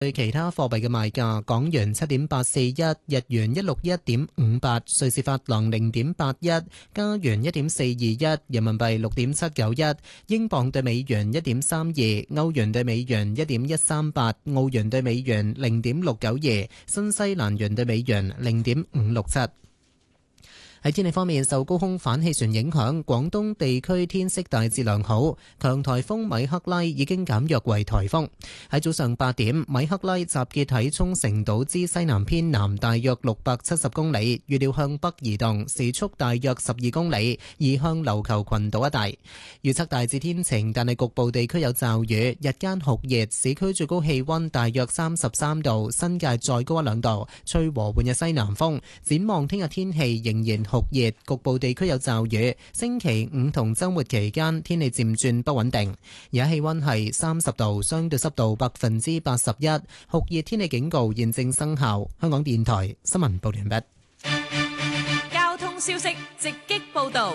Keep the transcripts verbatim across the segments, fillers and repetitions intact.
對其他貨幣嘅賣價：港元七點八四一，日元一六一點五八，瑞士法郎零點八一，加元一點四二一，人民幣六點七九一，英鎊對美元一點三二，歐元對美元一點一三八，澳元對美元零點六九二，新西蘭元對美元零點五六七。喺天氣方面，受高空反氣旋影響，廣東地區天色大致良好。強颱風米克拉已經減弱為颱風。喺早上八點，米克拉集結喺沖繩島之西南偏南大約六百七十公里，預料向北移動，時速大約十二公里，移向琉球群島一帶。預測大致天晴，但係局部地區有驟雨，日間酷熱，市區最高氣溫大約三十三度，新界再高一兩度，吹和緩嘅西南風。展望聽日天氣仍然酷熱，局部地區有驟雨。星期五同周末期間天氣漸轉不穩定。而家氣溫係三十度，相對濕度百分之八十一，酷熱天氣警告現正生效。香港電台新聞報完畢。 交通消息直擊報道。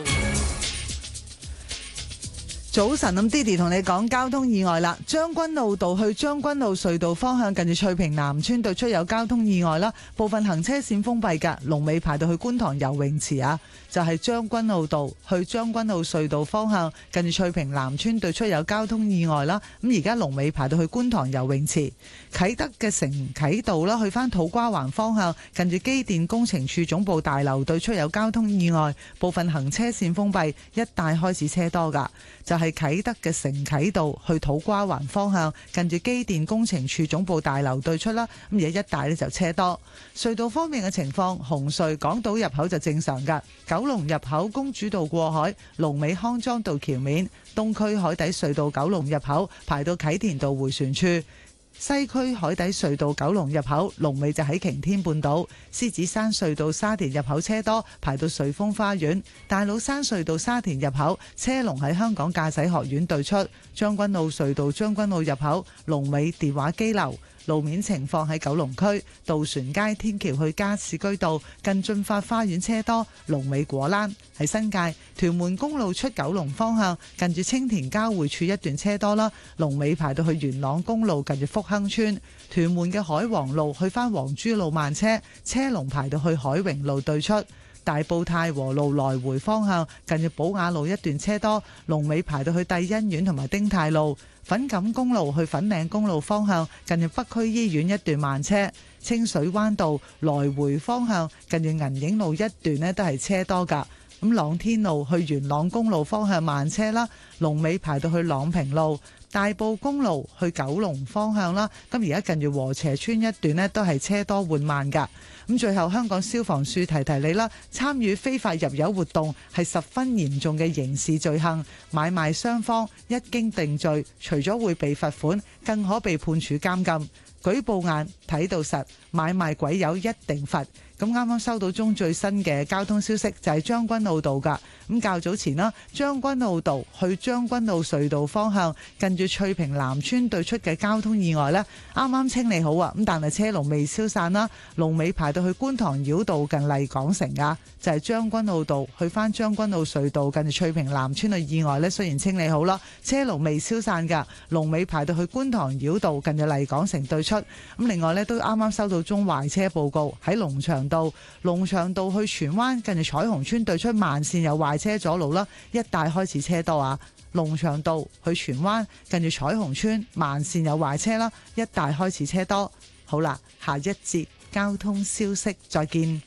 早晨，咁 Didi 同你講交通意外啦。將軍澳道去將軍澳隧道方向，近住翠屏南村對出有交通意外啦，部分行車線封閉㗎，龍尾排到去觀塘游泳池啊。就係將軍澳道去將軍澳隧道方向，近住翠屏南村對出有交通意外啦。咁而家龍尾排到去觀塘游泳池。啟德嘅城啟道啦，去返土瓜灣方向，近住機電工程處總部大樓對出有交通意外，部分行車線封閉，一帶開始車多㗎。就係啟德嘅城啟道去土瓜灣方向，近住機電工程處總部大樓對出啦。咁而家一帶呢就車多。隧道方面嘅情況，紅隧港島入口就正常㗎。九龍入口公主道過海，龍尾康莊道橋面，東區海底隧道九龍入口排到啟田道迴旋處。西區海底隧道九龍入口龍尾就喺擎天半島。獅子山隧道沙田入口車多，排到瑞豐花園。大老山隧道沙田入口車龍喺香港駕駛學院對出。將軍澳隧道將軍澳入口龍尾電話機樓。路面情況喺九龍區渡船街天橋去加士居道近駿發花園車多，龍尾果欄。喺新界屯門公路出九龍方向近住青田交匯處一段車多啦，龍尾排到去元朗公路近住福亨村。屯門嘅海皇路去返黃珠路慢車，車龍排到去海榮路對出。大埔太和路來回方向近住寶雅路一段車多，龍尾排到去帝欣苑同埋丁太路。粉錦公路去粉嶺公路方向近住北區醫院一段慢車。清水灣道來回方向近住銀影路一段呢都係車多㗎。咁朗天路去元朗公路方向慢車啦，龍尾排到去朗平路。大埔公路去九龍方向啦，咁而家近住禾輋村一段呢都係車多緩慢㗎。咁最後香港消防處提提你啦，參與非法入油活動係十分嚴重嘅刑事罪行，買賣雙方一經定罪，除咗會被罰款，更可被判處監禁。舉報眼睇到實，買賣鬼友一定罰。咁啱啱收到中最新嘅交通消息，就係將軍澳道㗎。咁較早前啦，將軍澳道去將軍澳隧道方向，近住翠屏南村對出嘅交通意外呢，啱啱清理好啊。咁但係車龍未消散啦，龍尾排到去觀塘繞道近麗港城啊。就係將軍澳道去返將軍澳隧道近住翠屏南村嘅意外呢，雖然清理好啦，車龍未消散㗎，龍尾排到去觀塘繞道近住麗港城對出。咁另外呢，都啱啱收到宗壞車報告，喺龍翔道龍翔道去荃灣近住彩虹村對出慢線有壞車阻路啦，一帶開始車多啊。龍翔道去荃灣近住彩虹村慢線有壞車啦，一帶開始車多。好啦，下一節交通消息再見。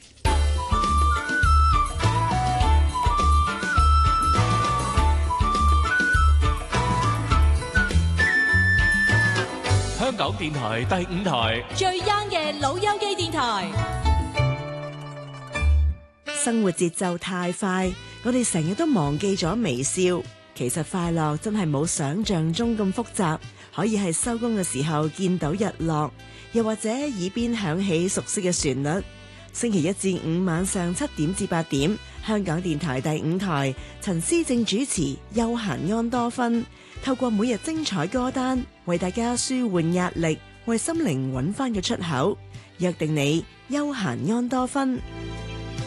香港電台第五台最 young 嘅老友記電台。 生活節奏太快，我哋成日都忘記咗微笑。其實快樂真係冇想象中咁複雜，可以係收工嘅時候見到日落，又或者耳邊響起熟悉嘅旋律。星期一至五晚上七點至八點，香港電台第五台，陳思正主持休閒安多芬，透過每日精彩歌單，為大家舒緩壓力，為心靈揾翻個出口。約定你休閒安多芬。